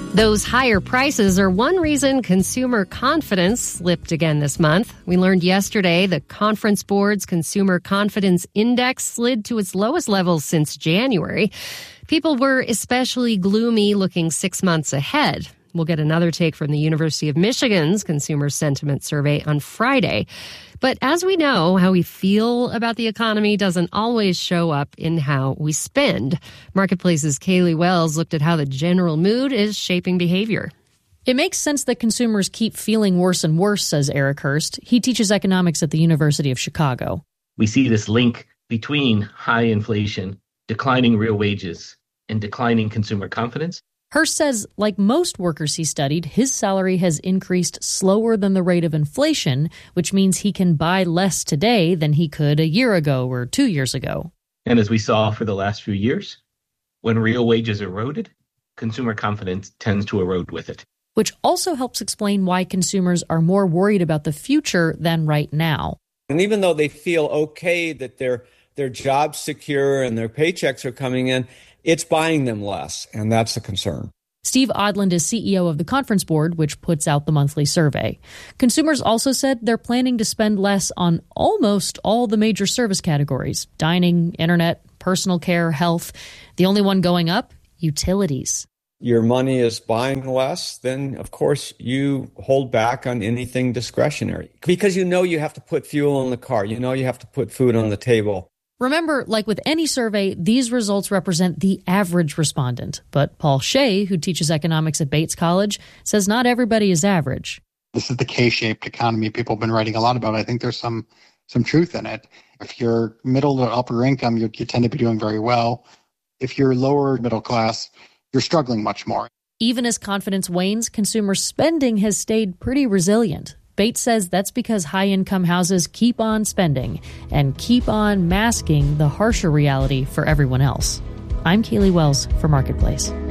Those higher prices are one reason consumer confidence slipped again this month. We learned yesterday the Conference Board's Consumer Confidence Index slid to its lowest levels since January. People were especially gloomy looking 6 months ahead. We'll get another take from the University of Michigan's Consumer Sentiment Survey on Friday. But as we know, how we feel about the economy doesn't always show up in how we spend. Marketplace's Kaylee Wells looked at how the general mood is shaping behavior. It makes sense that consumers keep feeling worse and worse, says Eric Hurst. He teaches economics at the University of Chicago. We see this link between high inflation, declining real wages, and declining consumer confidence. Hurst says, like most workers he studied, his salary has increased slower than the rate of inflation, which means he can buy less today than he could a year ago or 2 years ago. And as we saw for the last few years, when real wages eroded, consumer confidence tends to erode with it. Which also helps explain why consumers are more worried about the future than right now. And even though they feel okay that their job's secure and their paychecks are coming in, it's buying them less, and that's a concern. Steve Odland is CEO of the Conference Board, which puts out the monthly survey. Consumers also said they're planning to spend less on almost all the major service categories: dining, internet, personal care, health. The only one going up? Utilities. Your money is buying less, then, of course, you hold back on anything discretionary. Because you know you have to put fuel in the car. You know you have to put food on the table. Remember, like with any survey, these results represent the average respondent. But Paul Shea, who teaches economics at Bates College, says not everybody is average. This is the K-shaped economy people have been writing a lot about. I think there's some truth in it. If you're middle to upper income, you tend to be doing very well. If you're lower middle class, you're struggling much more. Even as confidence wanes, consumer spending has stayed pretty resilient. Bates says that's because high-income houses keep on spending and keep on masking the harsher reality for everyone else. I'm Kaylee Wells for Marketplace.